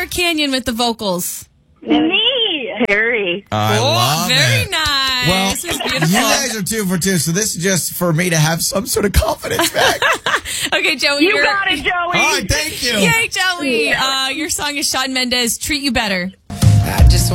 or Canyon with the vocals? Me. Harry. I love very it. nice. Well, This is beautiful. you guys are 2 for 2, so this is just for me to have some sort of confidence back. Okay, Joey. You got it, Joey. All right, thank you. Yay, Joey. Your song is Shawn Mendes, Treat You Better. I just